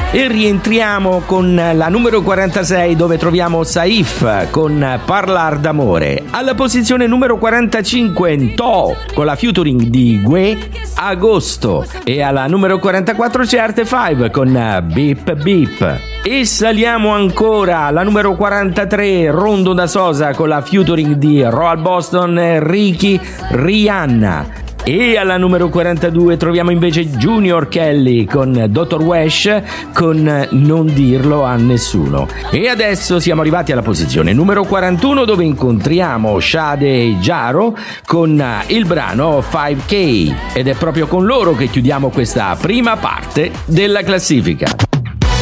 E rientriamo con la numero 46 dove troviamo Saif con Parlar d'amore. Alla posizione numero 45 Nto con la featuring di Gue, Agosto. E alla numero 44 c'è Arte 5 con Beep Beep. E saliamo ancora alla numero 43 Rondo da Sosa con la featuring di Royal Boston, Ricky, Rihanna. E alla numero 42 troviamo invece Junior Kelly con Dr. Wesh con Non dirlo a nessuno. E adesso siamo arrivati alla posizione numero 41 dove incontriamo Sade e Jaro con il brano 5K ed è proprio con loro che chiudiamo questa prima parte della classifica.